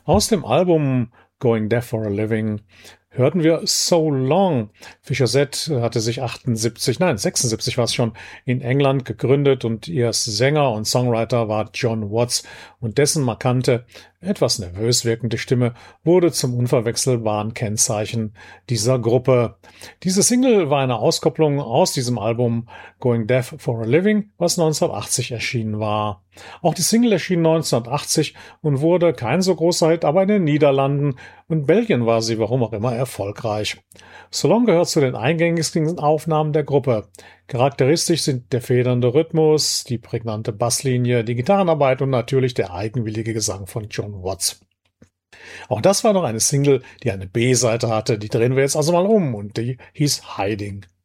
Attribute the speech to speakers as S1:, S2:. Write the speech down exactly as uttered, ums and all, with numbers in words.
S1: Aus dem Album Going Deaf for a Living hörten wir So Long. Fischer Z hatte sich achtundsiebzig, nein, sechsundsiebzig war es schon, in England gegründet und ihr Sänger und Songwriter war John Watts und dessen markante, etwas nervös wirkende Stimme wurde zum unverwechselbaren Kennzeichen dieser Gruppe. Diese Single war eine Auskopplung aus diesem Album Going Deaf for a Living, was neunzehnhundertachtzig erschienen war. Auch die Single erschien neunzehnhundertachtzig und wurde kein so großer Hit, aber in den Niederlanden und Belgien war sie warum auch immer erfolgreich. So Long gehört zu den eingängigsten Aufnahmen der Gruppe. Charakteristisch sind der federnde Rhythmus, die prägnante Basslinie, die Gitarrenarbeit und natürlich der eigenwillige Gesang von John Watts. Auch das war noch eine Single, die eine B-Seite hatte. Die drehen wir jetzt also mal um und die hieß Hiding.